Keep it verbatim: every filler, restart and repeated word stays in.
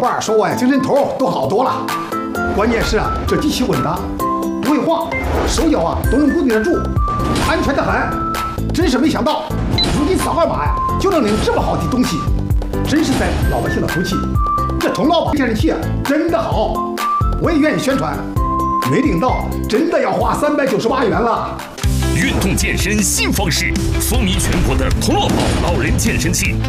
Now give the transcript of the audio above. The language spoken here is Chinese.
伙说我精神头都好多了。关键是啊，这机器稳当，不会晃，手脚啊都能固定得住，安全得很。真是没想到，如今扫二码呀就能领这么好的东西，真是在老百姓的福气。这童老板健身器啊真的好，我也愿意宣传。没领到，真的要花三百九十八元了。 运动健身新方式，风靡全国的童乐宝老人健身器。